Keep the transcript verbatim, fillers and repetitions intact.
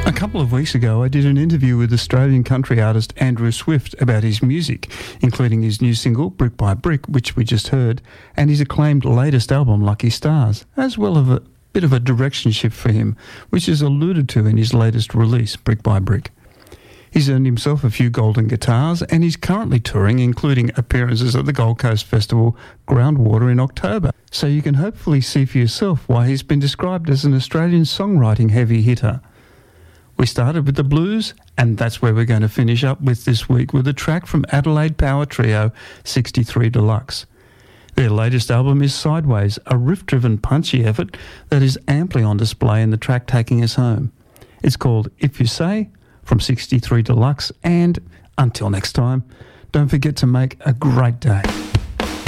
A couple of weeks ago, I did an interview with Australian country artist Andrew Swift about his music, including his new single, Brick by Brick, which we just heard, and his acclaimed latest album, Lucky Stars, as well as a bit of a direction shift for him, which is alluded to in his latest release, Brick by Brick. He's earned himself a few golden guitars, and he's currently touring, including appearances at the Gold Coast Festival Groundwater in October. So you can hopefully see for yourself why he's been described as an Australian songwriting heavy hitter. We started with the blues, and that's where we're going to finish up with this week with a track from Adelaide Power Trio sixty-three Deluxe. Their latest album is Sideways, a riff-driven punchy effort that is amply on display in the track Taking Us Home. It's called If You Say, from sixty-three Deluxe, and until next time, don't forget to make a great day.